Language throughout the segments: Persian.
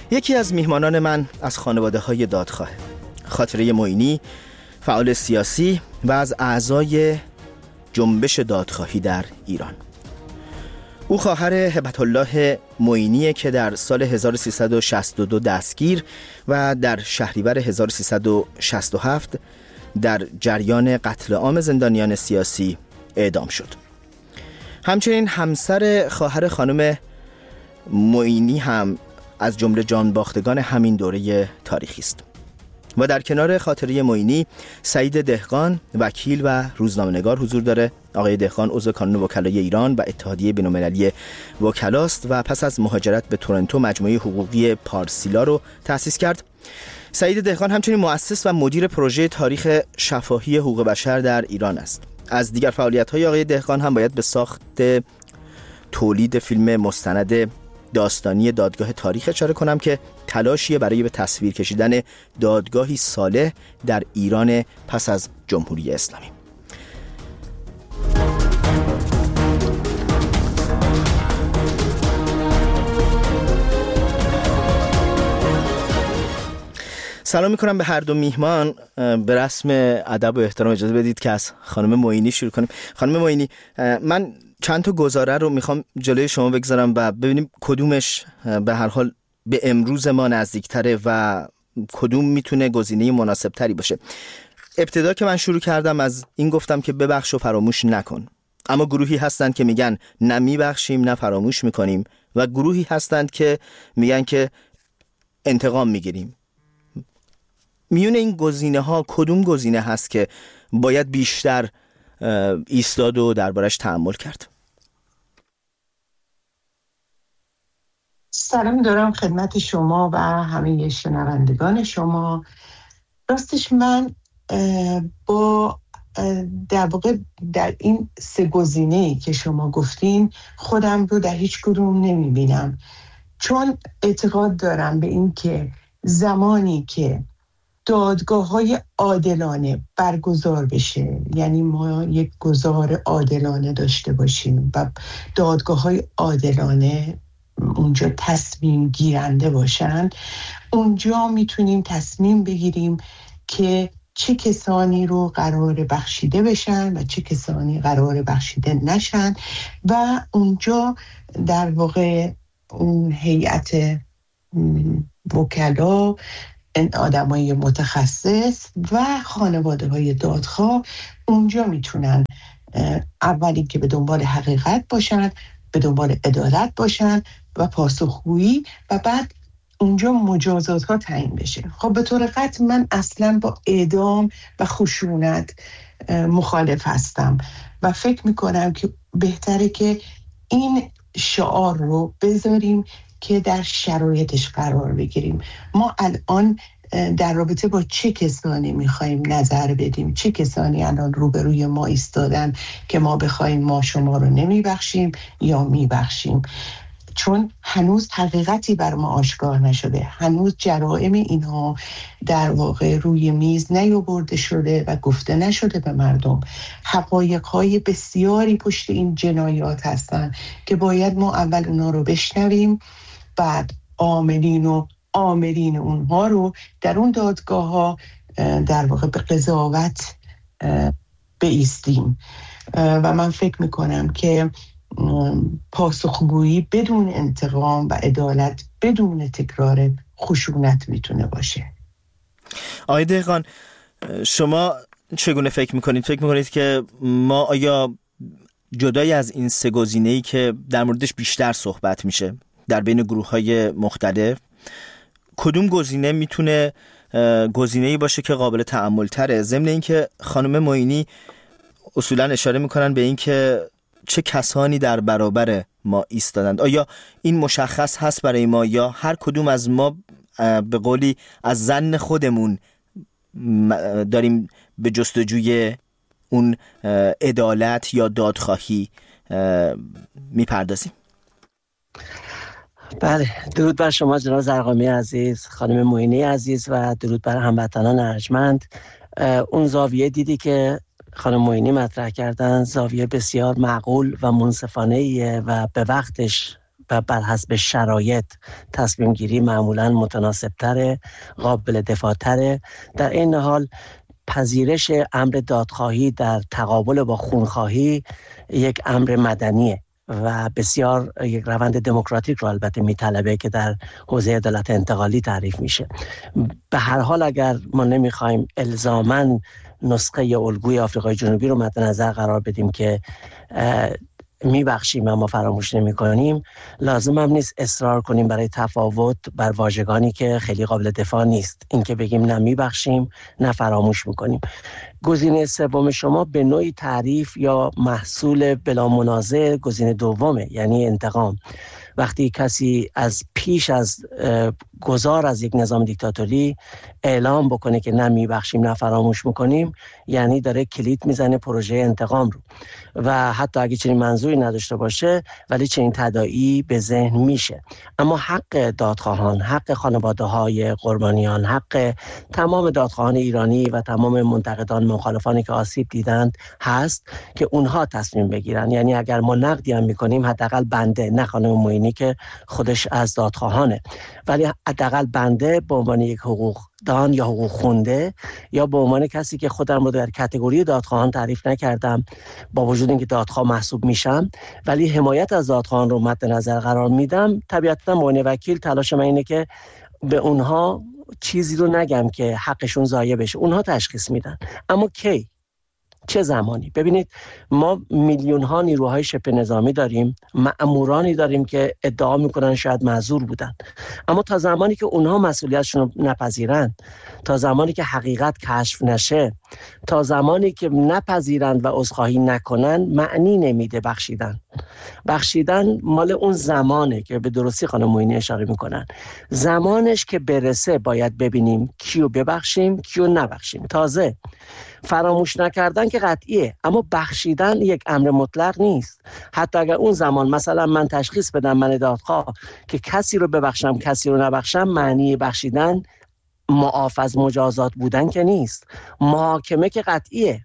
یکی از میهمانان من از خانواده‌های دادخواه، خاطره معینی، فعال سیاسی و از اعضای جنبش دادخواهی در ایران. او خواهر هبت الله معینی که در سال 1362 دستگیر و در شهریور 1367 در جریان قتل عام زندانیان سیاسی اعدام شد. همچنین همسر خواهر خانم معینی هم از جمله جانباختگان همین دوره تاریخی است. و در کنار خاطره معینی سعید دهقان وکیل و روزنامه‌نگار حضور داره. آقای دهقان عضو کانون وکلای ایران و اتحادیه بین‌المللی وکلاست و پس از مهاجرت به تورنتو مجموعه حقوقی پارسیلا رو تأسیس کرد. سعید دهقان همچنین مؤسس و مدیر پروژه تاریخ شفاهی حقوق بشر در ایران است. از دیگر فعالیت‌های آقای دهقان هم باید به ساخت تولید فیلم مستند داستانی دادگاه تاریخ اشاره کنم که تلاشیه برای به تصویر کشیدن دادگاهی صالح در ایران پس از جمهوری اسلامی. سلام میکنم به هر دو میهمان. به رسم ادب و احترام اجازه بدید که از خانم معینی شروع کنیم. خانم معینی، من چند تا گزاره رو میخوام جلوی شما بگذارم و ببینیم کدومش به هر حال به امروز ما نزدیکتره و کدوم میتونه گزینه مناسب تری باشه. ابتدا که من شروع کردم از این گفتم که ببخش و فراموش نکن، اما گروهی هستند که میگن نه میبخشیم نه فراموش میکنیم و گروهی هستند که میگن که انتقام میگیریم. میون این گزینه ها کدوم گزینه هست که باید بیشتر ایستاد و دربارش تأمل کرد؟ سلام دارم خدمت شما و همه شنوندگان شما. راستش من با در واقع در این سه گزینه‌ای که شما گفتین خودم رو در هیچ کدوم نمیبینم، چون اعتقاد دارم به این که زمانی که دادگاه‌های عادلانه برگزار بشه، یعنی ما یک گزار عادلانه داشته باشیم و دادگاه‌های عادلانه اونجا تصمیم گیرنده باشند، اونجا میتونیم تصمیم بگیریم که چه کسانی رو قرار بخشیده بشن و چه کسانی قرار بخشیده نشن و اونجا در واقع اون هیئت وکلا، آدمای متخصص و خانواده‌های دادخواه اونجا میتونن اولی که به دنبال حقیقت باشن، به دنبال عدالت باشن و پاسخگویی و بعد اونجا مجازات ها تعیین بشه. خب به طور قطع من اصلا با اعدام و خشونت مخالف هستم و فکر میکنم که بهتره که این شعار رو بذاریم که در شرایطش قرار بگیریم. ما الان در رابطه با چه کسانی میخواییم نظر بدیم، چه کسانی الان روبروی ما ایستادن که ما بخوایم ما شما رو نمیبخشیم یا میبخشیم، چون هنوز حقیقتی بر ما آشکار نشده، هنوز جرائم اینها در واقع روی میز نیاورده شده و گفته نشده به مردم. حقایق‌های بسیاری پشت این جنایات هستن که باید ما اول اونا رو بشنویم، بعد عاملین اونها رو در اون دادگاه‌ها در واقع به قضاوت بایستیم. و من فکر میکنم که پاسخگویی بدون انتقام و عدالت بدون تکرار خشونت میتونه باشه. آقای دهقان، شما چگونه فکر میکنید؟ فکر میکنید که ما آیا جدای از این سه گزینه‌ای که در موردش بیشتر صحبت میشه در بین گروه‌های مختلف، کدوم گزینه میتونه گزینه‌ای باشه که قابل تأمل تره؟ ضمن اینکه خانم معینی اصولا اشاره میکنن به این که چه کسانی در برابر ما ایستادند. آیا این مشخص هست برای ما یا هر کدوم از ما به قولی از ظن خودمون داریم به جستجوی اون عدالت یا دادخواهی میپردازیم؟ بله، درود بر شما جناب زرقامی عزیز، خانم معینی عزیز و درود بر هموطنان ارجمند. اون زاویه دیدی که خانم معینی مطرح کردن زاویه بسیار معقول و منصفانه ایه و به وقتش و بر حسب شرایط تصمیم گیری معمولا متناسبتره، قابل دفاعتره. در این حال پذیرش امر دادخواهی در تقابل با خونخواهی یک امر مدنیه و بسیار یک روند دموکراتیک رو البته میطلبه که در حوزه عدالت انتقالی تعریف میشه. به هر حال اگر ما نمیخوایم الزاماً نسخه الگوی آفریقای جنوبی رو مد نظر قرار بدیم که میبخشیم اما فراموش نمی کنیم، لازم هم نیست اصرار کنیم برای تفاوت بر واژگانی که خیلی قابل دفاع نیست. این که بگیم نه میبخشیم نه فراموش میکنیم. گزینه سوم شما به نوعی تعریف یا محصول بلا منازع گزینه دومه، یعنی انتقام. وقتی کسی از پیش از گذار از یک نظام دیکتاتوری اعلام بکنه که نه میبخشیم نه فراموش میکنیم، یعنی داره کلید میزنه پروژه انتقام رو و حتی اگه چنین منظوری نداشته باشه ولی چنین تداعی به ذهن میشه. اما حق دادخواهان، حق خانواده های قربانیان، حق تمام دادخواهان ایرانی و تمام منتقدان مخالفانی که آسیب دیدند هست که اونها تصمیم بگیرن. یعنی اگر ما نقدی هم میکنیم حداقل بنده، نه خانم معینی که خودش از دادخواهانه، ولی حداقل بنده به عنوان یک حقوق دان یا حقوق خونده یا به عنوان کسی که خودم رو در کاتگوری دادخواهان تعریف نکردم با وجود اینکه دادخواه محسوب میشم ولی حمایت از دادخواهان رو مد نظر قرار میدم، طبیعتاً به عنوان وکیل تلاش من اینه که به اونها چیزی رو نگم که حقشون ضایع بشه. اونها تشخیص میدن. اما کی؟ چه زمانی؟ ببینید ما میلیون ها نیروهای شبه نظامی داریم، مأمورانی داریم که ادعا میکنن شاید معذور بودن، اما تا زمانی که اونها مسئولیتشون رو نپذیرن، تا زمانی که حقیقت کشف نشه، تا زمانی که نپذیرند و عذرخواهی نکنن، معنی نمیده بخشیدن. بخشیدن مال اون زمانه که به درستی خانم معینی اشاره میکنن. زمانش که برسه باید ببینیم کیو ببخشیم کیو نبخشیم. تازه فراموش نکردن که قطعیه، اما بخشیدن یک امر مطلق نیست. حتی اگر اون زمان مثلا من تشخیص بدم من دادخواه که کسی رو ببخشم کسی رو نبخشم، معنی بخشیدن معاف از مجازات بودن که نیست. محاکمه که قطعیه،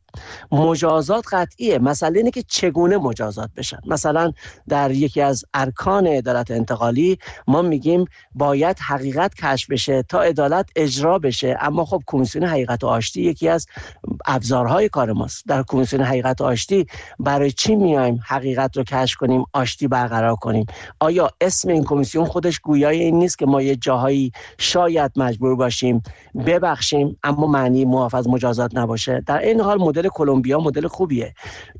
مجازات قطعیه. مسئله اینه که چگونه مجازات بشن. مثلا در یکی از ارکان عدالت انتقالی ما میگیم باید حقیقت کشف بشه تا عدالت اجرا بشه. اما خب کمیسیون حقیقت و آشتی یکی از ابزارهای کار ماست. در کمیسیون حقیقت و آشتی برای چی میایم حقیقت رو کشف کنیم، آشتی برقرار کنیم؟ آیا اسم این کمیسیون خودش گویای این نیست که ما یه جاهایی شاید مجبور باشیم ببخشیم اما معنی معاف از مجازات نباشه؟ در این حال مدل کلمبیا مدل خوبیه.